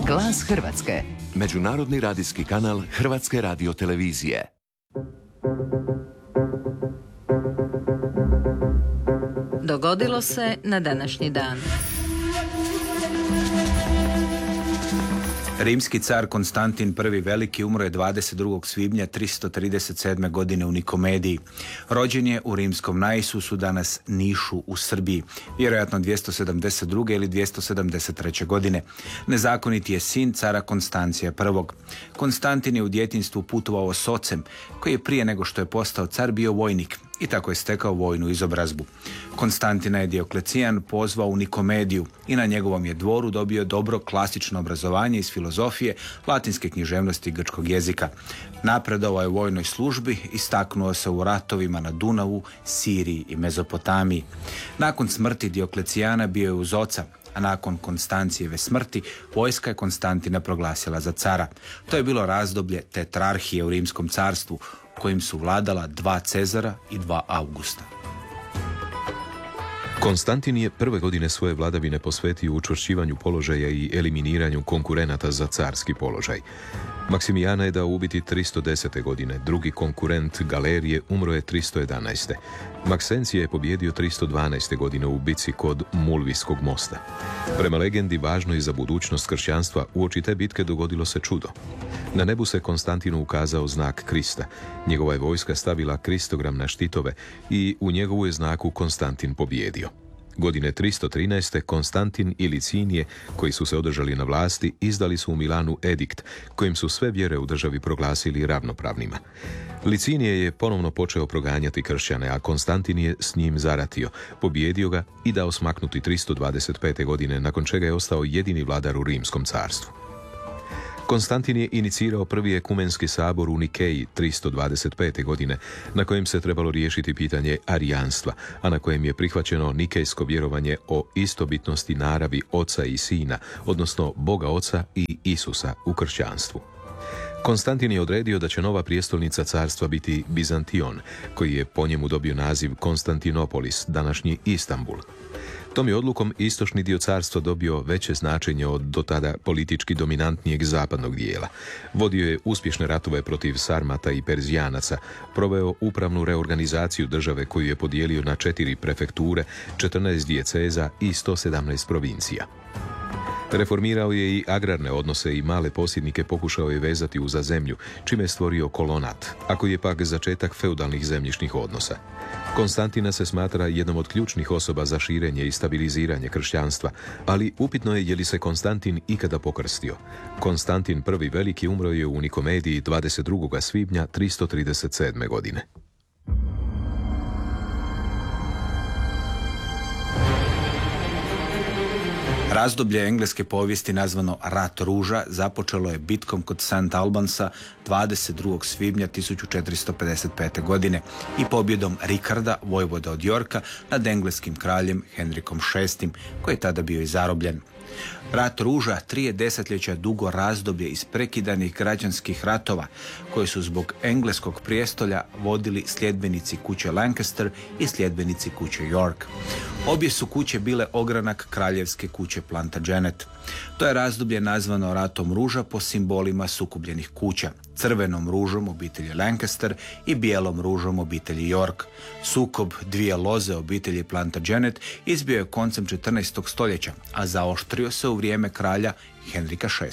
Glas Hrvatske. Međunarodni radijski kanal Hrvatske radiotelevizije. Dogodilo se na današnji dan. Rimski car Konstantin I Veliki umro je 22. svibnja 337. godine u Nikomediji. Rođen je u rimskom Naisusu, danas Nišu u Srbiji, vjerojatno 272. ili 273. godine. Nezakoniti je sin cara Konstancija I. Konstantin je u djetinjstvu putovao s ocem, koji je prije nego što je postao car bio vojnik i tako je stekao vojnu izobrazbu. Konstantina je Dioklecijan pozvao u Nikomediju i na njegovom je dvoru dobio dobro klasično obrazovanje iz filozofije, latinske književnosti i grčkog jezika. Napredovao je u vojnoj službi, istaknuo se u ratovima na Dunavu, Siriji i Mezopotamiji. Nakon smrti Dioklecijana bio je uz oca, a nakon Konstancijeve smrti vojska je Konstantina proglasila za cara. To je bilo razdoblje tetrarhije u Rimskom carstvu, kojim su vladala 2 Cezara i 2 Augusta. Konstantin je prve godine svoje vladavine posvetio učvršćivanju položaja i eliminiranju konkurenata za carski položaj. Maksimijana je dao ubiti 310. godine, drugi konkurent Galerije umro je 311. Maksencija je pobjedio 312. godine u bici kod Mulvijskog mosta. Prema legendi, važno i za budućnost kršćanstva, uoči te bitke dogodilo se čudo. Na nebu se Konstantinu ukazao znak Krista. Njegova je vojska stavila kristogram na štitove i u njegovu je znaku Konstantin pobjedio. Godine 313. Konstantin i Licinije, koji su se održali na vlasti, izdali su u Milanu edikt, kojim su sve vjere u državi proglasili ravnopravnima. Licinije je ponovno počeo proganjati kršćane, a Konstantin je s njim zaratio, pobjedio ga i dao smaknuti 325. godine, nakon čega je ostao jedini vladar u Rimskom carstvu. Konstantin je inicirao prvi ekumenski sabor u Nikeji 325. godine, na kojem se trebalo riješiti pitanje arijanstva, a na kojem je prihvaćeno nikejsko vjerovanje o istobitnosti naravi oca i sina, odnosno Boga oca i Isusa u kršćanstvu. Konstantin je odredio da će nova prijestolnica carstva biti Bizantion, koji je po njemu dobio naziv Konstantinopolis, današnji Istanbul. Tom je odlukom istočni dio carstva dobio veće značenje od do tada politički dominantnijeg zapadnog dijela. Vodio je uspješne ratove protiv Sarmata i Perzijanaca, proveo upravnu reorganizaciju države koju je podijelio na 4 prefekture, 14 dijeceza i 117 provincija. Reformirao je i agrarne odnose i male posjednike pokušao je vezati uza zemlju, čime je stvorio kolonat, a koji je pak začetak feudalnih zemljišnih odnosa. Konstantina se smatra jednom od ključnih osoba za širenje i stabiliziranje kršćanstva, ali upitno je li se Konstantin ikada pokrstio. Konstantin I Veliki umro je u Nikomediji 22. svibnja 337. godine. Razdoblje engleske povijesti nazvano Rat ruža započelo je bitkom kod St. Albansa 22. svibnja 1455. godine i pobjedom Rikarda, vojvoda od Yorka, nad engleskim kraljem Henrikom VI, koji je tada bio i zarobljen. Rat ruža 3 desetljeća dugo razdoblje isprekidanih građanskih ratova koje su zbog engleskog prijestolja vodili sljedbenici kuće Lancaster i sljedbenici kuće York. Obje su kuće bile ogranak kraljevske kuće Plantagenet. To je razdoblje nazvano ratom ruža po simbolima sukobljenih kuća, crvenom ružom obitelji Lancaster i bijelom ružom obitelji York. Sukob dvije loze obitelji Plantagenet izbio je koncem 14. stoljeća, a zaoštrio se u vrijeme kralja Henrika VI.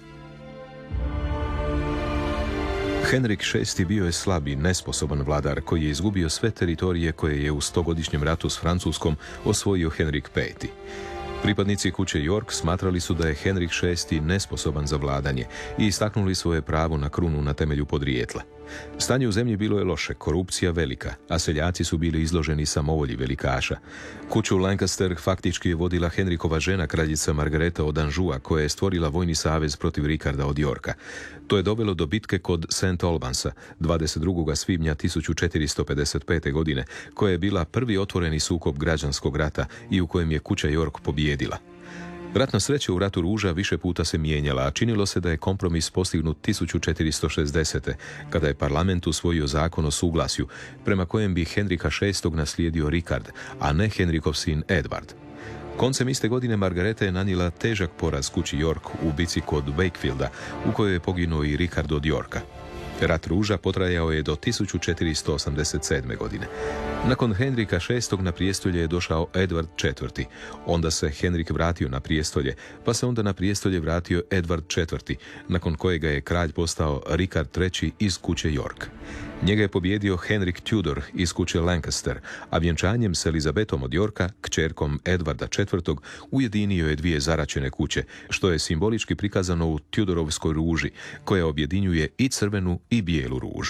Henrik VI bio je slab i nesposoban vladar koji je izgubio sve teritorije koje je u 100-godišnjem ratu s Francuskom osvojio Henrik V. Pripadnici kuće York smatrali su da je Henrik VI nesposoban za vladanje i istaknuli svoje pravo na krunu na temelju podrijetla. Stanje u zemlji bilo je loše, korupcija velika, a seljaci su bili izloženi samovolji velikaša. Kuću Lancaster faktički je vodila Henrikova žena, kraljica Margareta od Anžua, koja je stvorila vojni savez protiv Rikarda od Yorka. To je dovelo do bitke kod St. Albansa 22. svibnja 1455. godine, koja je bila prvi otvoreni sukob građanskog rata i u kojem je kuća York pobjedila. Ratna sreća u ratu ruža više puta se mijenjala, a činilo se da je kompromis postignut 1460. kada je parlament usvojio zakon o suglasju, prema kojem bi Henrika VI naslijedio Rikard, a ne Henrikov sin Edvard. Koncem iste godine Margareta je nanijela težak poraz kući York u bici kod Wakefielda, u kojoj je poginuo i Richard od Yorka. Rat ruža potrajao je do 1487. godine. Nakon Henrika VI. Na prijestolje je došao Edward IV. Onda se Henrik vratio na prijestolje, pa se onda na prijestolje vratio Edward IV., nakon kojega je kralj postao Richard III. Iz kuće York. Njega je pobijedio Henrik Tudor iz kuće Lancaster, a vjenčanjem s Elizabetom od Yorka, kćerkom Edvarda IV., ujedinio je dvije zaraćene kuće, što je simbolički prikazano u Tudorovskoj ruži, koja objedinjuje i crvenu i bijelu ružu.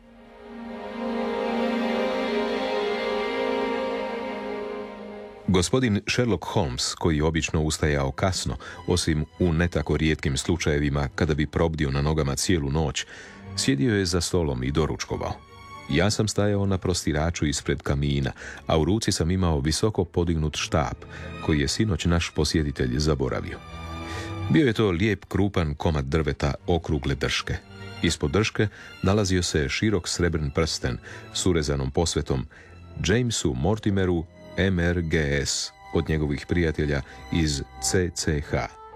Gospodin Sherlock Holmes, koji je obično ustajao kasno, osim u ne tako rijetkim slučajevima kada bi probdio na nogama cijelu noć, sjedio je za stolom i doručkovao. Ja sam stajao na prostiraču ispred kamina, a u ruci sam imao visoko podignut štap, koji je sinoć naš posjetitelj zaboravio. Bio je to lijep krupan komad drveta okrugle drške. Ispod drške nalazio se širok srebrn prsten s urezanom posvetom Jamesu Mortimeru MRGS od njegovih prijatelja iz CCH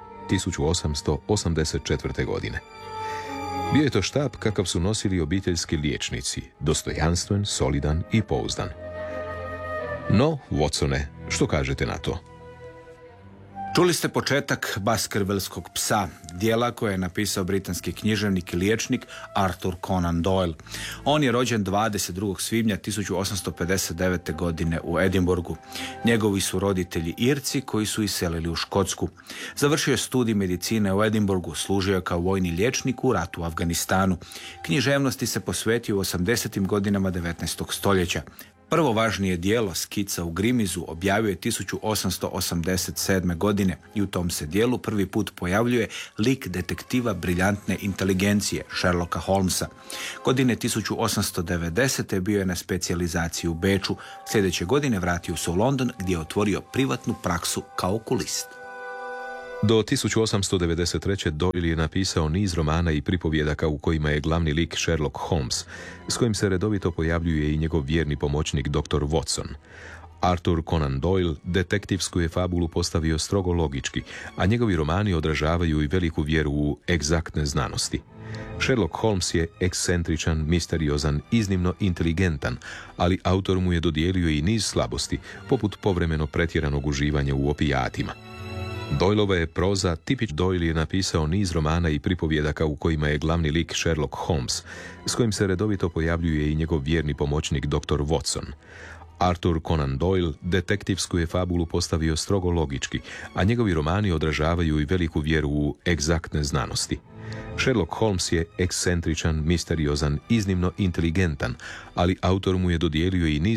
1884. godine. Bio je to štap kakav su nosili obiteljski liječnici, dostojanstven, solidan i pouzdan. No, Watsone, što kažete na to? Čuli ste početak Baskervillskog psa, dijela koje je napisao britanski književnik i liječnik Arthur Conan Doyle. On je rođen 22. svibnja 1859. godine u Edinburgu. Njegovi su roditelji Irci koji su iselili u Škotsku. Završio je studij medicine u Edinburgu, služio je kao vojni liječnik u ratu u Afganistanu. Književnosti se posvetio u 80. godinama 19. stoljeća. Prvo važnije dijelo, Skica u Grimizu, objavio je 1887. godine i u tom se dijelu prvi put pojavljuje lik detektiva briljantne inteligencije, Sherlocka Holmesa. Godine 1890. bio je na specijalizaciji u Beču. Sljedeće godine vratio se u London gdje je otvorio privatnu praksu kao okulist. Do 1893. Doyle je napisao niz romana i pripovjedaka u kojima je glavni lik Sherlock Holmes, s kojim se redovito pojavljuje i njegov vjerni pomoćnik dr. Watson. Arthur Conan Doyle detektivsku je fabulu postavio strogo logički, a njegovi romani odražavaju i veliku vjeru u egzaktne znanosti. Sherlock Holmes je ekscentričan, misteriozan, iznimno inteligentan, ali autor mu je dodijelio i niz slabosti, poput povremeno pretjeranog uživanja u opijatima. Doylova je proza Doyle je napisao niz romana i pripovjedaka u kojima je glavni lik Sherlock Holmes, s kojim se redovito pojavljuje i njegov vjerni pomoćnik dr. Watson. Arthur Conan Doyle detektivsku je fabulu postavio strogo logički, a njegovi romani odražavaju i veliku vjeru u egzaktne znanosti. Sherlock Holmes je ekscentričan, misteriozan, iznimno inteligentan, ali autor mu je dodijelio i niz